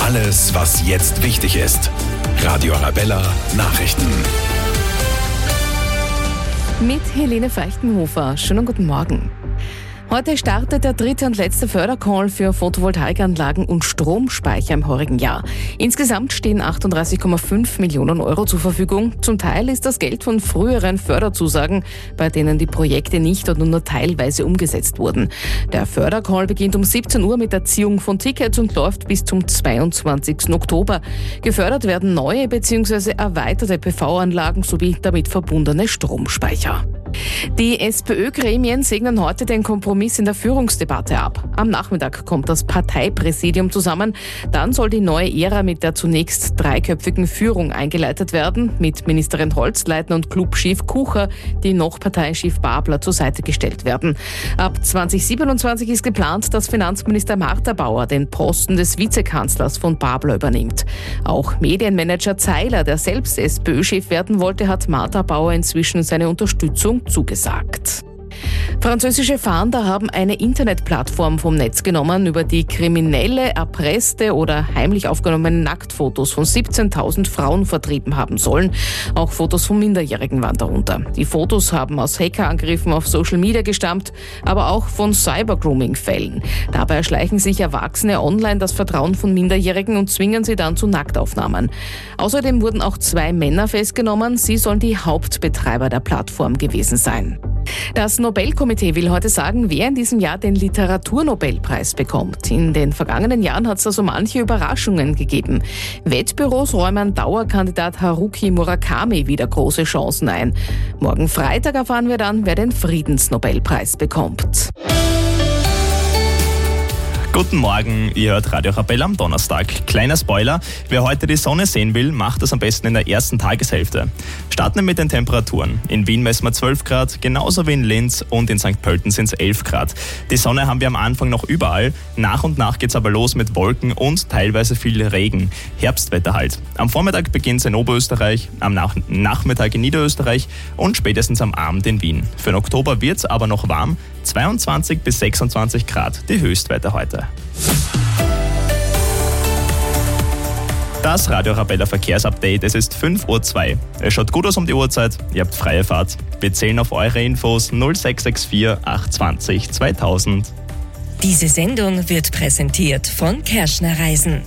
Alles, was jetzt wichtig ist. Radio Arabella Nachrichten. Mit Helene Feichtenhofer. Schönen guten Morgen. Heute startet der dritte und letzte Fördercall für Photovoltaikanlagen und Stromspeicher im heurigen Jahr. Insgesamt stehen 38,5 Millionen Euro zur Verfügung. Zum Teil ist das Geld von früheren Förderzusagen, bei denen die Projekte nicht oder nur teilweise umgesetzt wurden. Der Fördercall beginnt um 17 Uhr mit der Ziehung von Tickets und läuft bis zum 22. Oktober. Gefördert werden neue bzw. erweiterte PV-Anlagen sowie damit verbundene Stromspeicher. Die SPÖ-Gremien segnen heute den Kompromiss in der Führungsdebatte ab. Am Nachmittag kommt das Parteipräsidium zusammen. Dann soll die neue Ära mit der zunächst dreiköpfigen Führung eingeleitet werden, mit Ministerin Holzleitner und Clubchef Kucher, die noch Parteichef Babler zur Seite gestellt werden. Ab 2027 ist geplant, dass Finanzminister Martha Bauer den Posten des Vizekanzlers von Babler übernimmt. Auch Medienmanager Zeiler, der selbst SPÖ-Chef werden wollte, hat Martha Bauer inzwischen seine Unterstützung zugesagt. Französische Fahnder haben eine Internetplattform vom Netz genommen, über die Kriminelle erpresste oder heimlich aufgenommene Nacktfotos von 17.000 Frauen vertrieben haben sollen. Auch Fotos von Minderjährigen waren darunter. Die Fotos haben aus Hackerangriffen auf Social Media gestammt, aber auch von Cybergrooming-Fällen. Dabei erschleichen sich Erwachsene online das Vertrauen von Minderjährigen und zwingen sie dann zu Nacktaufnahmen. Außerdem wurden auch 2 Männer festgenommen. Sie sollen die Hauptbetreiber der Plattform gewesen sein. Das Nobelkomitee will heute sagen, wer in diesem Jahr den Literaturnobelpreis bekommt. In den vergangenen Jahren hat es also manche Überraschungen gegeben. Wettbüros räumen Dauerkandidat Haruki Murakami wieder große Chancen ein. Morgen Freitag erfahren wir dann, wer den Friedensnobelpreis bekommt. Guten Morgen, ihr hört Radio Arabella am Donnerstag. Kleiner Spoiler, wer heute die Sonne sehen will, macht das am besten in der ersten Tageshälfte. Starten wir mit den Temperaturen. In Wien messen wir 12 Grad, genauso wie in Linz, und in St. Pölten sind es 11 Grad. Die Sonne haben wir am Anfang noch überall, nach und nach geht's aber los mit Wolken und teilweise viel Regen. Herbstwetter halt. Am Vormittag beginnt es in Oberösterreich, am Nachmittag in Niederösterreich und spätestens am Abend in Wien. Für den Oktober wird's aber noch warm, 22 bis 26 Grad, die Höchstwerte heute. Das Radio Arabella Verkehrsupdate, es ist 5:02 Uhr. Es schaut gut aus um die Uhrzeit, ihr habt freie Fahrt. Wir zählen auf eure Infos 0664 820 2000. Diese Sendung wird präsentiert von Kerschner Reisen.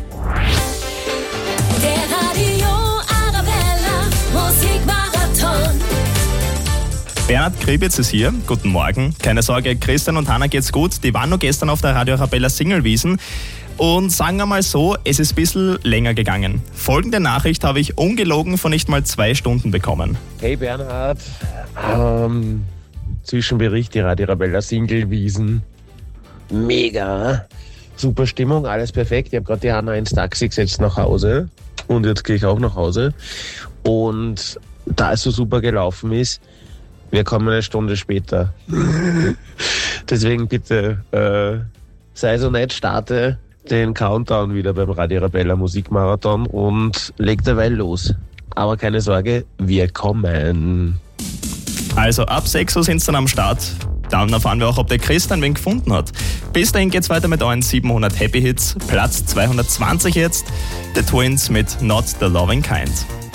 Der Radio Arabella Musikmarathon. Bernhard Kriebitz ist hier. Guten Morgen. Keine Sorge, Christian und Hanna geht's gut. Die waren nur gestern auf der Radio Arabella Singlewiesen. Und sagen wir mal so, es ist ein bisschen länger gegangen. Folgende Nachricht habe ich ungelogen vor nicht mal 2 Stunden bekommen. Hey Bernhard, Zwischenbericht, die Radio Arabella Singlewiesen. Mega, super Stimmung, alles perfekt. Ich habe gerade die Hanna ins Taxi gesetzt nach Hause und jetzt gehe ich auch nach Hause. Und da es so super gelaufen ist, wir kommen eine Stunde später. Deswegen bitte sei so nett, starte den Countdown wieder beim Radio Arabella Musikmarathon und leg derweil los. Aber keine Sorge, wir kommen. Also ab 6 Uhr sind sie dann am Start. Dann erfahren wir auch, ob der Christian wen gefunden hat. Bis dahin geht's weiter mit euren 700 Happy Hits. Platz 220 jetzt. The Twins mit Not the Loving Kind.